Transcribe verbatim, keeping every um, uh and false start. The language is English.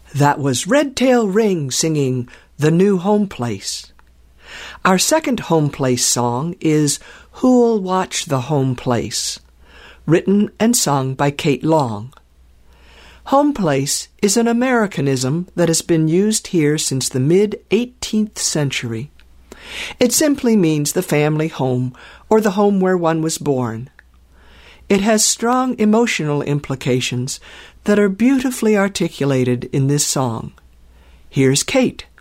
That was Redtail Ring singing The New Home Place. Our second home place song is Who'll Watch the Home Place, written and sung by Kate Long. Home place is an Americanism that has been used here since the mid-eighteenth century. It simply means the family home or the home where one was born. It has strong emotional implications that are beautifully articulated in this song. Here's Kate.